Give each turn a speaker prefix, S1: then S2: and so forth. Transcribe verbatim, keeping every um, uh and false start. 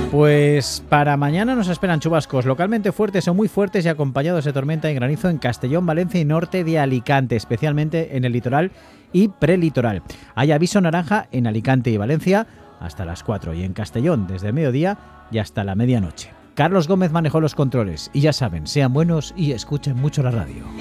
S1: Pues para mañana nos esperan chubascos localmente fuertes o muy fuertes y acompañados de tormenta y granizo en Castellón, Valencia y norte de Alicante, especialmente en el litoral y prelitoral. Hay aviso naranja en Alicante y Valencia hasta las cuatro y en Castellón desde el mediodía y hasta la medianoche. Carlos Gómez manejó los controles y ya saben, sean buenos y escuchen mucho la radio.